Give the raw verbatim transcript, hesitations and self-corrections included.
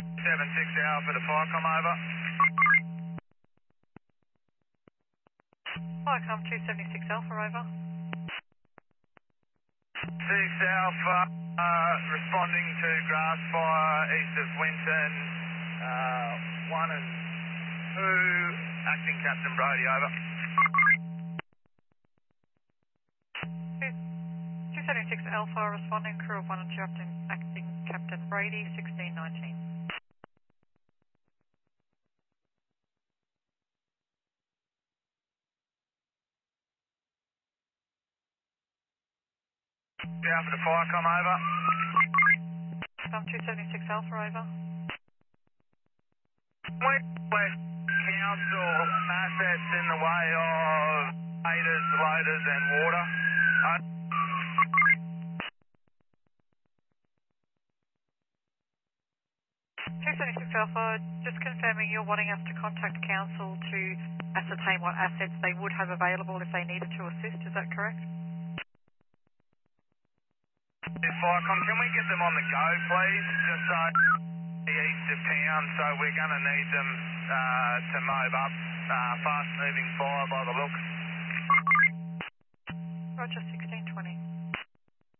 seven six Alpha to Firecom, over. Firecom two seventy-six Alpha, over. six Alpha, uh, responding to grass fire east of Winton, uh, one and two, acting Captain Brody, over. two seventy-six Alpha, responding crew of one and two, acting, acting Captain Brady, sixteen nineteen. Alpha to Firecom, over. Firecom two seventy-six Alpha, over. West West Council assets in the way of haters, loaders and water. Uh, two seventy-six Alpha, just confirming you're wanting us to contact council to ascertain what assets they would have available if they needed to assist, is that correct? Firecom, can we get them on the go, please? Just so the east of town, so we're going to need them uh, to mob up. Uh, fast moving fire by the looks. Roger, sixteen twenty.